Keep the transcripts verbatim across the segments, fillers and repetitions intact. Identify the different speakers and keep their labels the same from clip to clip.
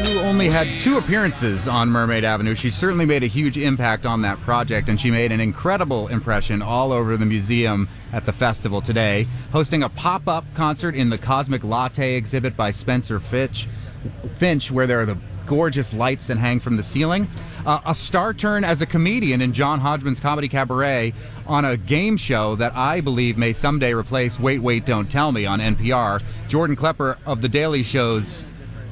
Speaker 1: who only had two appearances on Mermaid Avenue, she certainly made a huge impact on that project, and she made an incredible impression all over the museum at the festival today, hosting a pop-up concert in the Cosmic Latte exhibit by Spencer Finch, Finch, where there are the gorgeous lights that hang from the ceiling. Uh, a star turn as a comedian in John Hodgman's Comedy Cabaret on a game show that I believe may someday replace Wait, Wait, Don't Tell Me on N P R. Jordan Klepper of The Daily Show's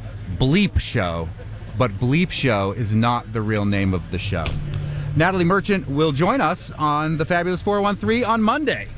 Speaker 1: Bleep Show, but Bleep Show is not the real name of the show. Natalie Merchant will join us on the Fabulous four one three on Monday.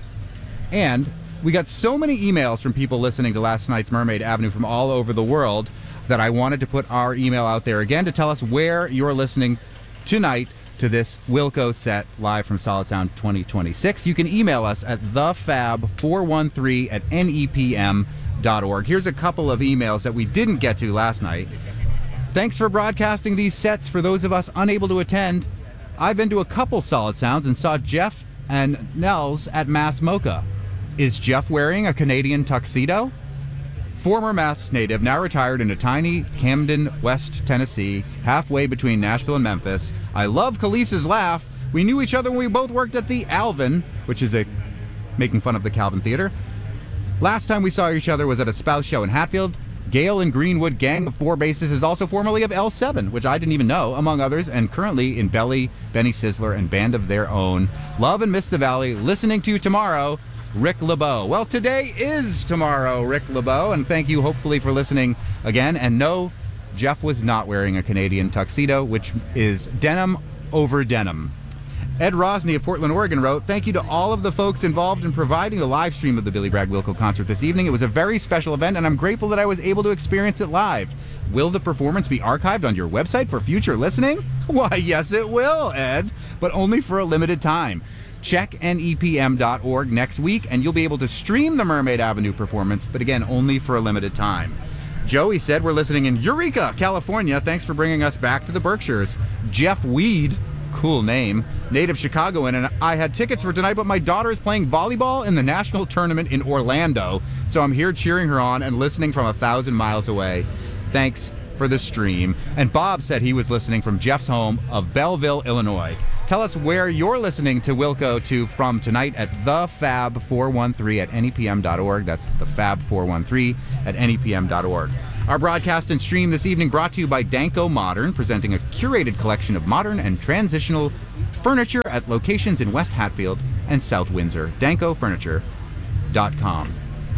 Speaker 1: And we got so many emails from people listening to last night's Mermaid Avenue from all over the world that I wanted to put our email out there again to tell us where you're listening tonight to this Wilco set live from Solid Sound twenty twenty-six. You can email us at the fab four one three at N E P M dot org. Here's a couple of emails that we didn't get to last night. Thanks for broadcasting these sets for those of us unable to attend. I've been to a couple Solid Sounds and saw Jeff and Nels at Mass Mocha. Is Jeff wearing a Canadian tuxedo? Former Mass native, now retired in a tiny Camden, West Tennessee, halfway between Nashville and Memphis. I love Khalees's laugh. We knew each other when we both worked at the Alvin, which is a making fun of the Calvin Theater. Last time we saw each other was at a spouse show in Hatfield. Gail and Greenwood Gang of Four Bases is also formerly of L seven, which I didn't even know, among others, and currently in Belly, Benny Sizzler, and Band of Their Own. Love and miss the Valley. Listening to you tomorrow, Rick LeBeau. Well, today is tomorrow, Rick LeBeau, and thank you hopefully for listening again. And no, Jeff was not wearing a Canadian tuxedo, which is denim over denim. Ed Rosny of Portland, Oregon wrote, thank you to all of the folks involved in providing the live stream of the Billy Bragg Wilco concert this evening. It was a very special event, and I'm grateful that I was able to experience it live. Will the performance be archived on your website for future listening? Why, yes, it will, Ed, but only for a limited time. Check N E P M dot org next week, and you'll be able to stream the Mermaid Avenue performance, but again, only for a limited time. Joey said we're listening in Eureka, California. Thanks for bringing us back to the Berkshires. Jeff Weed, cool name, native Chicagoan, and I had tickets for tonight, but my daughter is playing volleyball in the national tournament in Orlando, so I'm here cheering her on and listening from a thousand miles away. Thanks for the stream. And Bob said he was listening from Jeff's home of Belleville, Illinois. Tell us where you're listening to Wilco to from tonight at the fab four one three at N E P M dot org. That's the fab four one three at N E P M dot org. Our broadcast and stream this evening brought to you by Danko Modern, presenting a curated collection of modern and transitional furniture at locations in West Hatfield and South Windsor. danko furniture dot com.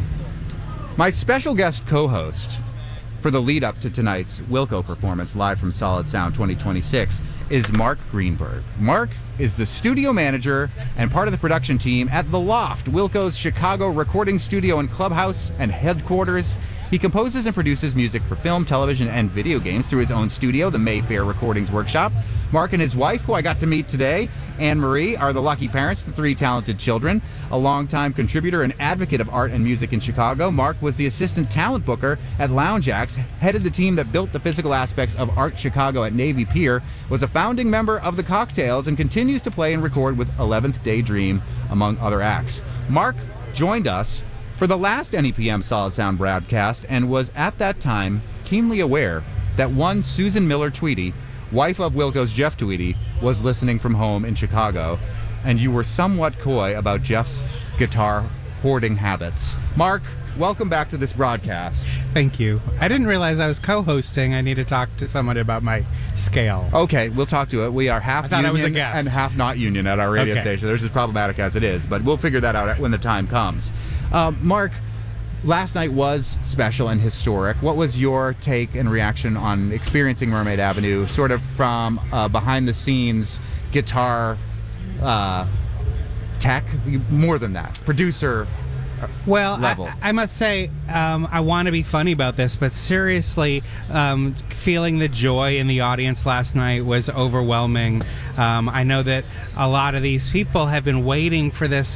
Speaker 1: My special guest co-host for the lead-up to tonight's Wilco performance live from Solid Sound twenty twenty-six is Mark Greenberg. Mark is the studio manager and part of the production team at The Loft, Wilco's Chicago recording studio and clubhouse and headquarters. He composes and produces music for film, television, and video games through his own studio, the Mayfair Recordings Workshop. Mark and his wife, who I got to meet today, Anne-Marie, are the lucky parents to three talented children. A longtime contributor and advocate of art and music in Chicago, Mark was the assistant talent booker at Lounge Acts, headed the team that built the physical aspects of Art Chicago at Navy Pier, was a founding member of the Cocktails, and continues to play and record with eleventh Day Dream, among other acts. Mark joined us for the last N E P M Solid Sound broadcast and was at that time keenly aware that one Susan Miller Tweedy, wife of Wilco's Jeff Tweedy, was listening from home in Chicago, and you were somewhat coy about Jeff's guitar hoarding habits. Mark, welcome back to this broadcast.
Speaker 2: Thank you. I didn't realize I was co-hosting. I need to talk to someone about my scale.
Speaker 1: Okay, we'll talk to it. We are half
Speaker 2: I thought I was a
Speaker 1: union
Speaker 2: guest.
Speaker 1: and half not union at our radio
Speaker 2: Okay.
Speaker 1: station. They're just problematic as it is, but we'll figure that out when the time comes. Uh, Mark, last night was special and historic. What was your take and reaction on experiencing Mermaid Avenue, sort of from uh, behind-the-scenes guitar uh, tech? More than that, producer
Speaker 2: Well,
Speaker 1: level.
Speaker 2: I, I must say, um, I want to be funny about this, but seriously, um, feeling the joy in the audience last night was overwhelming. Um, I know that a lot of these people have been waiting for this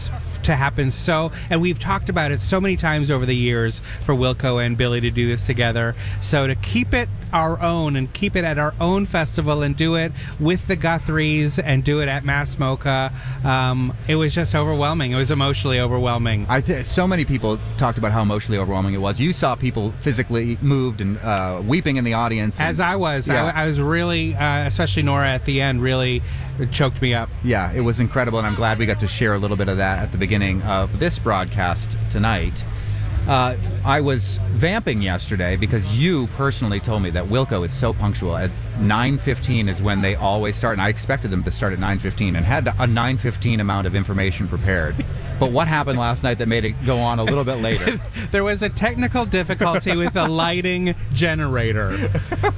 Speaker 2: to happen. So, and we've talked about it so many times over the years for Wilco and Billy to do this together. So to keep it our own and keep it at our own festival and do it with the Guthries and do it at Mass Mocha, um, it was just overwhelming. It was emotionally overwhelming.
Speaker 1: I th- so many people talked about how emotionally overwhelming it was. You saw people physically moved and uh, weeping in the audience. And,
Speaker 2: As I was.
Speaker 1: yeah.
Speaker 2: I, I was really, uh, especially Nora at the end, really choked me up.
Speaker 1: Yeah, it was incredible, and I'm glad we got to share a little bit of that at the beginning of this broadcast tonight. Uh, I was vamping yesterday because you personally told me that Wilco is so punctual. At nine fifteen is when they always start, and I expected them to start at nine fifteen and had a nine fifteen amount of information prepared. But what happened last night that made it go on a little bit later?
Speaker 2: There was a technical difficulty with the lighting generator.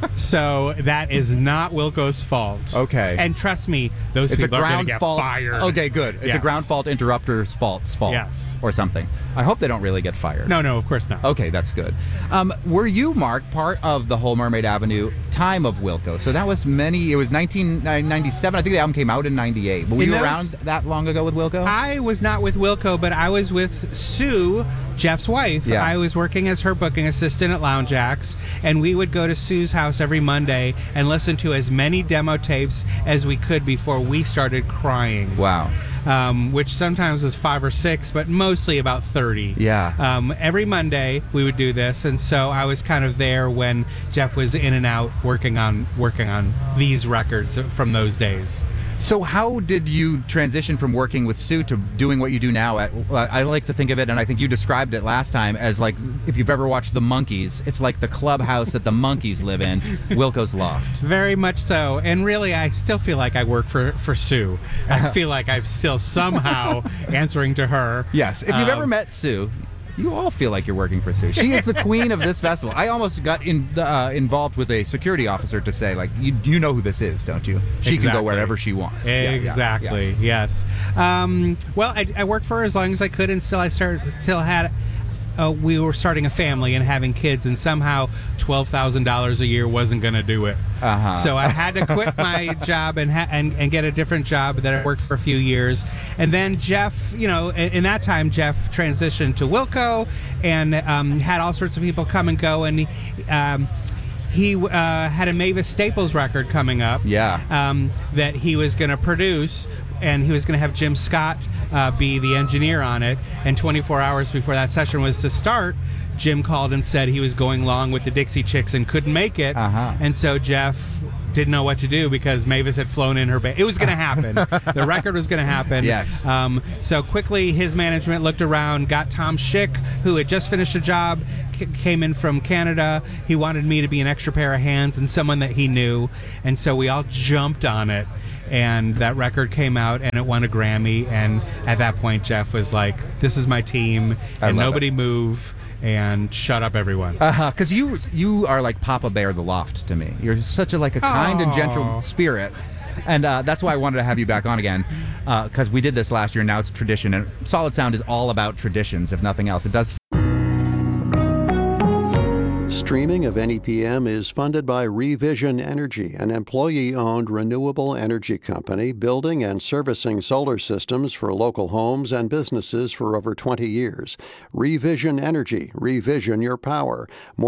Speaker 2: So that is not Wilco's fault.
Speaker 1: Okay.
Speaker 2: And trust me, those
Speaker 1: It's a
Speaker 2: people are going
Speaker 1: ground
Speaker 2: to get
Speaker 1: fault.
Speaker 2: fired.
Speaker 1: Okay, good. It's
Speaker 2: Yes.
Speaker 1: a ground fault interrupter's fault, fault.
Speaker 2: Yes.
Speaker 1: Or something. I hope they don't really get fired.
Speaker 2: No, no, of course not.
Speaker 1: Okay, that's good. Um, were you, Mark, part of the whole Mermaid Avenue time of Wilco? So that was many, it was nineteen ninety-seven. I think the album came out in ninety-eight. Were
Speaker 2: In
Speaker 1: you
Speaker 2: those-
Speaker 1: around that long ago with Wilco?
Speaker 2: I was not with Wilco, but I was with Sue, Jeff's wife.
Speaker 1: Yeah.
Speaker 2: I was working as her booking assistant at Lounge Acts, and we would go to Sue's house every Monday and listen to as many demo tapes as we could before we started crying.
Speaker 1: Wow.
Speaker 2: Um, which sometimes was five or six, but mostly about thirty.
Speaker 1: Yeah.
Speaker 2: Um, every Monday we would do this, and so I was kind of there when Jeff was in and out working on working on these records from those days.
Speaker 1: So how did you transition from working with Sue to doing what you do now? At, uh, I like to think of it, and I think you described it last time, as like, if you've ever watched The Monkees, it's like the clubhouse that the monkeys live in, Wilco's Loft.
Speaker 2: Very much so, and really, I still feel like I work for for Sue. I feel like I'm still somehow answering to her.
Speaker 1: Yes. If you've
Speaker 2: Um,
Speaker 1: ever met Sue, you all feel like you're working for Sue. She is the queen of this festival. I almost got in, uh, involved with a security officer to say, like, you, you know who this is, don't you? She can go
Speaker 2: Exactly.
Speaker 1: wherever she wants. Yeah, yeah,
Speaker 2: Exactly.
Speaker 1: yeah.
Speaker 2: Yes. Um, well, I, I worked for her as long as I could, and still I started, still had. Uh, we were starting a family and having kids, and somehow twelve thousand dollars a year wasn't going to do it.
Speaker 1: Uh-huh.
Speaker 2: So I had to quit my job and, ha- and and get a different job that I worked for a few years. And then Jeff, you know, in, in that time, Jeff transitioned to Wilco and um, had all sorts of people come and go. And he, um, he uh, had a Mavis Staples record coming up
Speaker 1: Yeah.
Speaker 2: um, that he was going to produce. And he was going to have Jim Scott uh, be the engineer on it. And twenty-four hours before that session was to start, Jim called and said he was going along with the Dixie Chicks and couldn't make it.
Speaker 1: Uh-huh.
Speaker 2: And so Jeff didn't know what to do because Mavis had flown in her band. It was going to happen. The record was going to happen.
Speaker 1: Yes.
Speaker 2: Um, so quickly, his management looked around, got Tom Schick, who had just finished a job, c- came in from Canada. He wanted me to be an extra pair of hands and someone that he knew. And so we all jumped on it. And that record came out, and it won a Grammy. And at that point, Jeff was like, "This is my team,
Speaker 1: I
Speaker 2: and
Speaker 1: love
Speaker 2: nobody
Speaker 1: it.
Speaker 2: move, and shut up, everyone."
Speaker 1: Uh-huh, because you you are like Papa Bear the Loft to me. You're such a like a kind and gentle
Speaker 2: Aw.
Speaker 1: spirit, and uh, that's why I wanted to have you back on again, because we did this last year. Now it's tradition, and Solid Sound is all about traditions, if nothing else. It does.
Speaker 3: Streaming of N E P M is funded by Revision Energy, an employee-owned renewable energy company building and servicing solar systems for local homes and businesses for over twenty years. Revision Energy. Revision your power. More